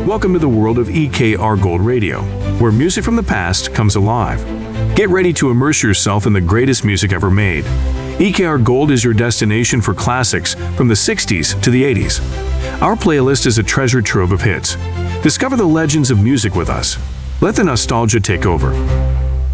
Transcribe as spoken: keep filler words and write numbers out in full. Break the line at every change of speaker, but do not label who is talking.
Welcome to the world of E K R Gold Radio, where music from the past comes alive. Get ready to immerse yourself in the greatest music ever made. E K R Gold is your destination for classics from the sixties to the eighties. Our playlist is a treasure trove of hits. Discover the legends of music with us. Let the nostalgia take over.